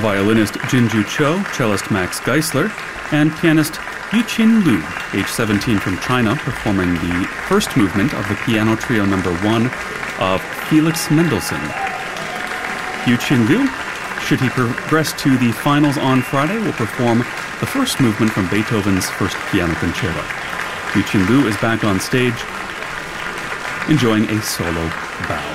violinist Jinju Cho, cellist Max Geisler, and pianist Yuqin Liu, age 17 from China, performing the first movement of the Piano Trio No. 1 of Felix Mendelssohn. Yuqin Liu, should he progress to the finals on Friday, will perform the first movement from Beethoven's First Piano Concerto. Yuqin Liu is back on stage, enjoying a solo bow.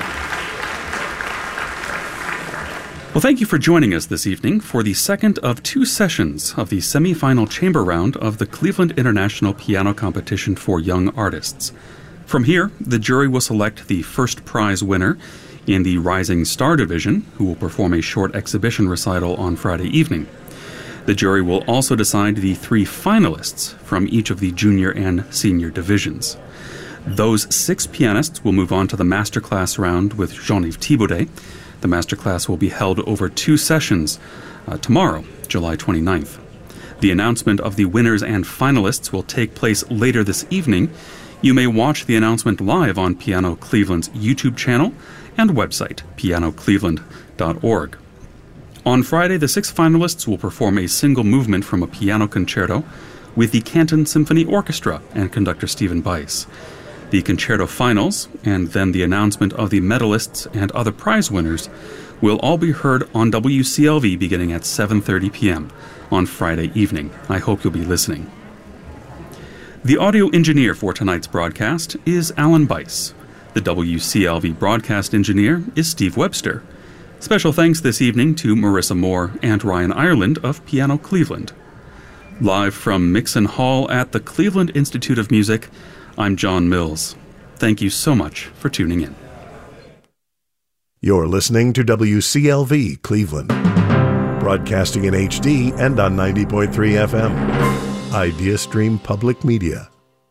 Well, thank you for joining us this evening for the second of two sessions of the semi-final chamber round of the Cleveland International Piano Competition for Young Artists. From here, the jury will select the first prize winner in the Rising Star Division, who will perform a short exhibition recital on Friday evening. The jury will also decide the three finalists from each of the junior and senior divisions. Those six pianists will move on to the masterclass round with Jean-Yves Thibaudet. The masterclass will be held over two sessions tomorrow, July 29th. The announcement of the winners and finalists will take place later this evening. You may watch the announcement live on Piano Cleveland's YouTube channel and website, pianocleveland.org. On Friday, the six finalists will perform a single movement from a piano concerto with the Canton Symphony Orchestra and conductor Stephen Bice. The concerto finals, and then the announcement of the medalists and other prize winners, will all be heard on WCLV beginning at 7:30 p.m. on Friday evening. I hope you'll be listening. The audio engineer for tonight's broadcast is Alan Bice. The WCLV broadcast engineer is Steve Webster. Special thanks this evening to Marissa Moore and Ryan Ireland of Piano Cleveland. Live from Mixon Hall at the Cleveland Institute of Music, I'm John Mills. Thank you so much for tuning in. You're listening to WCLV Cleveland, broadcasting in HD and on 90.3 FM. IdeaStream Public Media.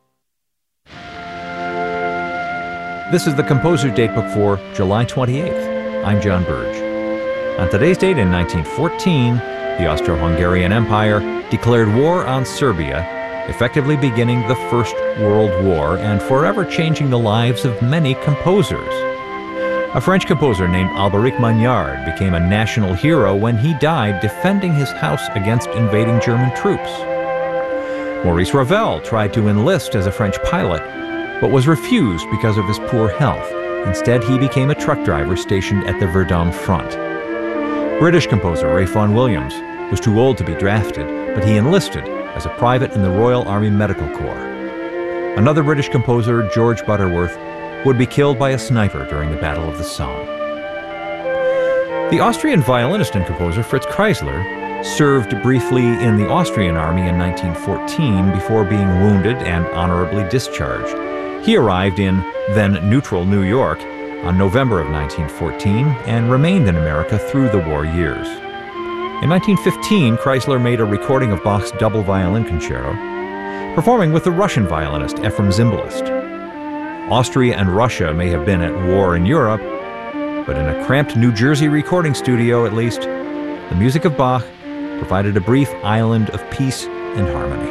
This is the Composer's Datebook for July 28th. I'm John Burge. On today's date in 1914, the Austro-Hungarian Empire declared war on Serbia, effectively beginning the First World War and forever changing the lives of many composers. A French composer named Albéric Magnard became a national hero when he died defending his house against invading German troops. Maurice Ravel tried to enlist as a French pilot, but was refused because of his poor health. Instead, he became a truck driver stationed at the Verdun front. British composer Ralph Vaughan Williams was too old to be drafted, but he enlisted as a private in the Royal Army Medical Corps. Another British composer, George Butterworth, would be killed by a sniper during the Battle of the Somme. The Austrian violinist and composer Fritz Kreisler served briefly in the Austrian army in 1914 before being wounded and honorably discharged. He arrived in then-neutral New York on November of 1914 and remained in America through the war years. In 1915, Kreisler made a recording of Bach's double violin concerto, performing with the Russian violinist Efrem Zimbalist. Austria and Russia may have been at war in Europe, but in a cramped New Jersey recording studio, at least, the music of Bach provided a brief island of peace and harmony.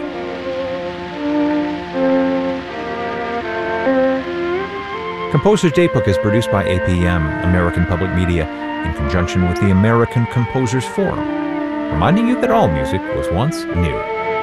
Composer's Datebook is produced by APM, American Public Media, in conjunction with the American Composers Forum, reminding you that all music was once new.